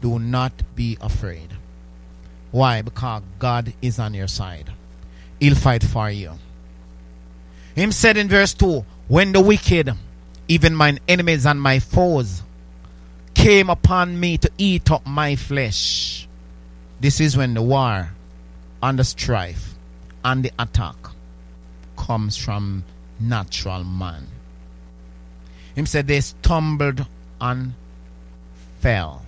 Do not be afraid. Why? Because God is on your side. He'll fight for you. Him said in verse 2, when the wicked, even mine enemies and my foes, came upon me to eat up my flesh. This is when the war and the strife and the attack comes from natural man. Him said they stumbled and fell.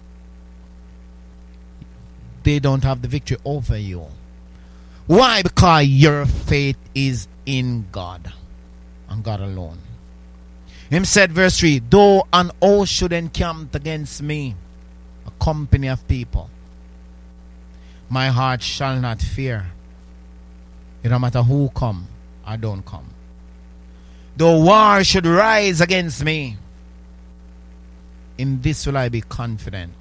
They don't have the victory over you. Why? Because your faith is in God and God alone. Him said verse 3, though an host should encamp against me, a company of people, my heart shall not fear. It don't matter who come or don't come. Though war should rise against me, in this will I be confident.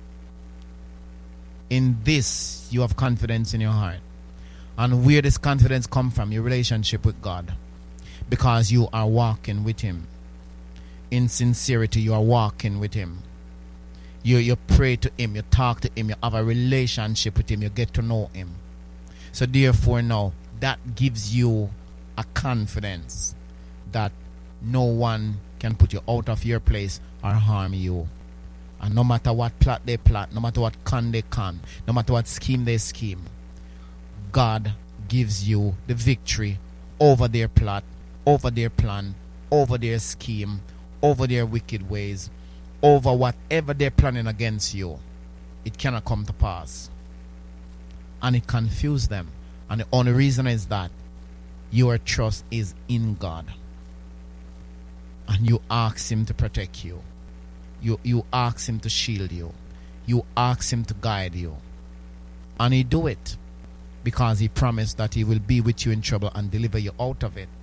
In this you have confidence in your heart. And where does confidence come from? Your relationship with God. Because you are walking with Him. In sincerity, you are walking with Him. You pray to Him, you talk to Him, you have a relationship with Him, you get to know Him. So therefore now, that gives you a confidence that no one can put you out of your place or harm you. And no matter what plot they plot, no matter what con they con, no matter what scheme they scheme, God gives you the victory over their plot, over their plan, over their scheme, over their wicked ways, over whatever they're planning against you. It cannot come to pass. And it confuses them. And the only reason is that your trust is in God. And you ask Him to protect you. You ask Him to shield you. You ask Him to guide you. And He do it. Because He promised that He will be with you in trouble and deliver you out of it.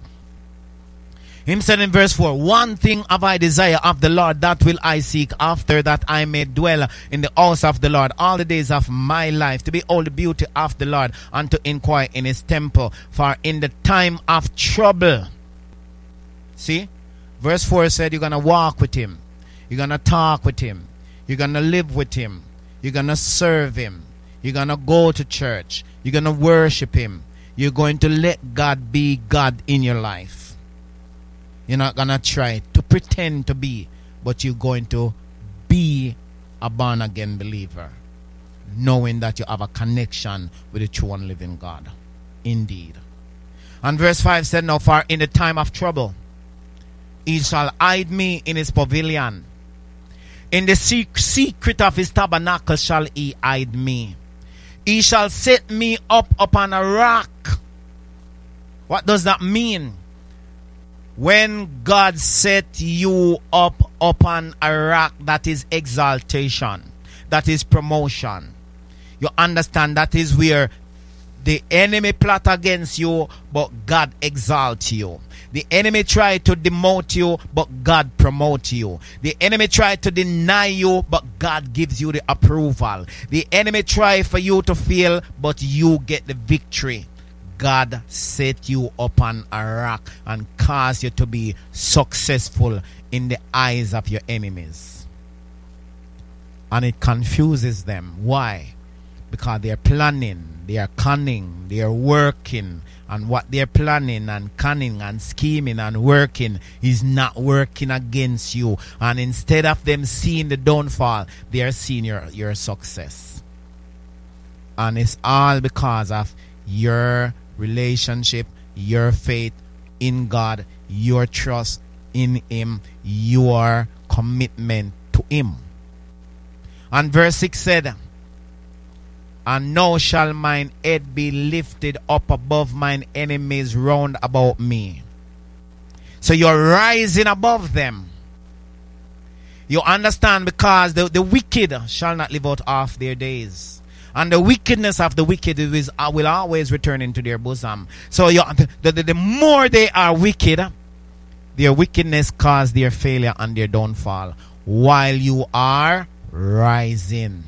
Him said in verse 4, one thing have I desire of the Lord, that will I seek after, that I may dwell in the house of the Lord all the days of my life, to behold the beauty of the Lord, and to inquire in His temple. For in the time of trouble, see, verse 4 said you're going to walk with Him, you're going to talk with Him, you're going to live with Him, you're going to serve Him, you're going to go to church, you're going to worship Him, you're going to let God be God in your life. You're not going to try to pretend to be, but you're going to be a born-again believer, knowing that you have a connection with the true and living God. Indeed. And verse 5 said, now for in the time of trouble, He shall hide me in His pavilion. In the secret of His tabernacle shall He hide me. He shall set me up upon a rock. What does that mean? When God set you up upon a rock, that is exaltation. That is promotion. You understand that is where the enemy plot against you, but God exalts you. The enemy try to demote you, but God promotes you. The enemy try to deny you, but God gives you the approval. The enemy try for you to fail, but you get the victory. God set you upon a rock and cause you to be successful in the eyes of your enemies. And it confuses them. Why? Because they're planning, they are cunning, they are working, and what they're planning and cunning and scheming and working is not working against you. And instead of them seeing the downfall, they are seeing your success. And it's all because of your relationship, your faith in God, your trust in Him, your commitment to Him. And verse 6 said, and now shall mine head be lifted up above mine enemies round about me. So you're rising above them. You understand, because the wicked shall not live out half their days. And the wickedness of the wicked will always return into their bosom. So the more they are wicked, their wickedness causes their failure and their downfall. While you are rising.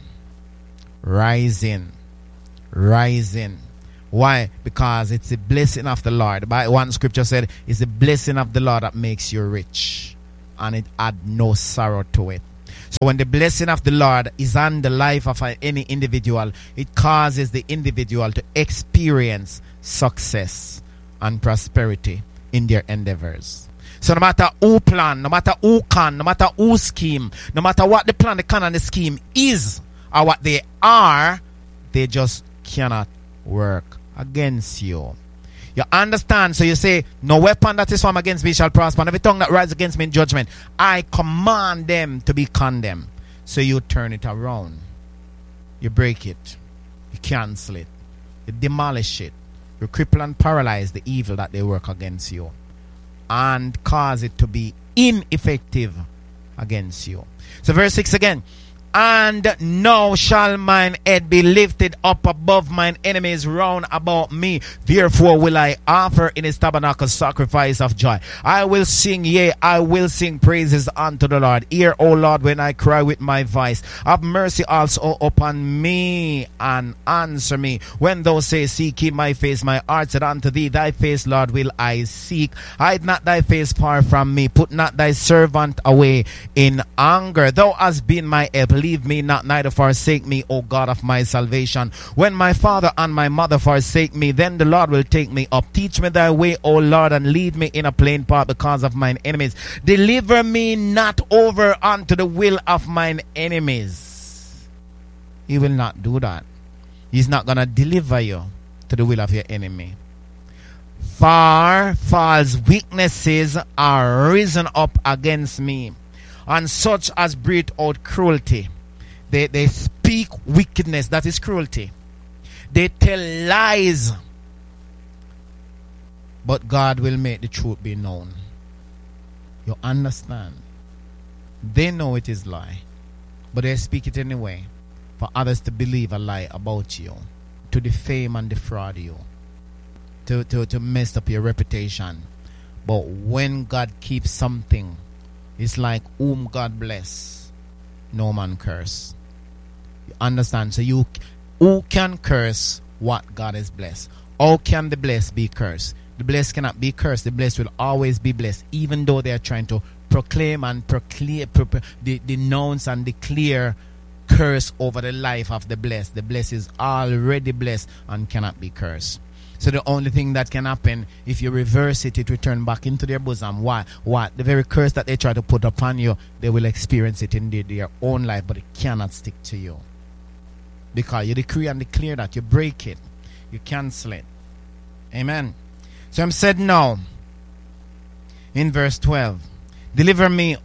Rising. Rising. Why? Because it's the blessing of the Lord. By one scripture said, it's the blessing of the Lord that makes you rich. And it add no sorrow to it. So when the blessing of the Lord is on the life of any individual, it causes the individual to experience success and prosperity in their endeavors. So no matter who plan, no matter who can, no matter who scheme, no matter what the plan, the can, and the scheme is, or what they are, they just cannot work against you. You understand? So you say, no weapon that is formed against me shall prosper, and every tongue that rises against me in judgment, I command them to be condemned. So you turn it around. You break it. You cancel it. You demolish it. You cripple and paralyze the evil that they work against you, and cause it to be ineffective against you. So verse 6 again. And now shall mine head be lifted up above mine enemies round about me. Therefore will I offer in his tabernacle sacrifice of joy. I will sing, yea, I will sing praises unto the Lord. Hear, O Lord, when I cry with my voice. Have mercy also upon me, and answer me. When thou say, seek ye my face, my heart said unto thee, thy face, Lord, will I seek. Hide not thy face far from me. Put not thy servant away in anger. Thou hast been my help. Leave me not, neither forsake me, O God of my salvation. When my father and my mother forsake me, then the Lord will take me up. Teach me thy way, O Lord, and lead me in a plain path because of mine enemies. Deliver me not over unto the will of mine enemies. He will not do that. He's not going to deliver you to the will of your enemy. For false witnesses are risen up against me, and such as breathe out cruelty. They speak wickedness, that is cruelty. They tell lies. But God will make the truth be known. You understand? They know it is lie, but they speak it anyway for others to believe a lie about you, to defame and defraud you, to mess up your reputation. But when God keeps something, it's like whom God bless, no man curse. You understand? So who can curse what God has blessed? How can the blessed be cursed? The blessed cannot be cursed. The blessed will always be blessed, even though they are trying to proclaim and denounce and declare curse over the life of the blessed. The blessed is already blessed and cannot be cursed. So the only thing that can happen, if you reverse it, it will turn back into their bosom. Why? What? The very curse that they try to put upon you, they will experience it in their own life, but it cannot stick to you. Because you decree and declare that. You break it. You cancel it. Amen. So I'm said now, in verse 12, deliver me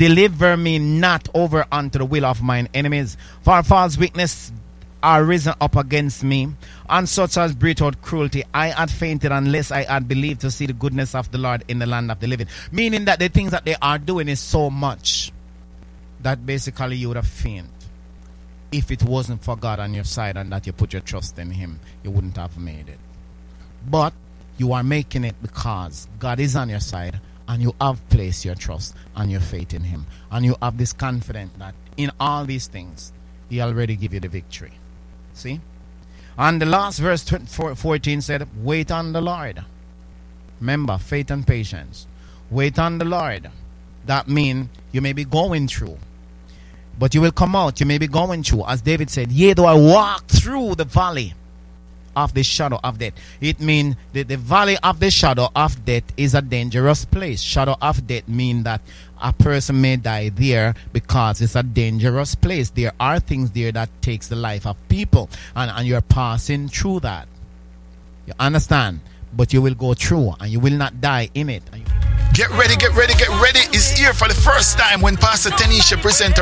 not over unto the will of mine enemies, for false witness are risen up against me, and such as breathe out cruelty. I had fainted unless I had believed to see the goodness of the Lord in the land of the living. Meaning that the things that they are doing is so much that basically you would have fainted. If it wasn't for God on your side and that you put your trust in him, you wouldn't have made it. But you are making it because God is on your side, and you have placed your trust and your faith in him, and you have this confidence that in all these things he already give you the victory. See? And the last verse 14 said, wait on the Lord. Remember, faith and patience. Wait on the Lord. That means you may be going through, but you will come out. You may be going through. As David said, yea, though I walk through the valley of the shadow of death. It means that the valley of the shadow of death is a dangerous place. Shadow of death means that a person may die there because it's a dangerous place. There are things there that takes the life of people, and you're passing through that. You understand? But you will go through, and you will not die in it. Get ready, get ready, get ready. It's here for the first time when Pastor Tanisha presents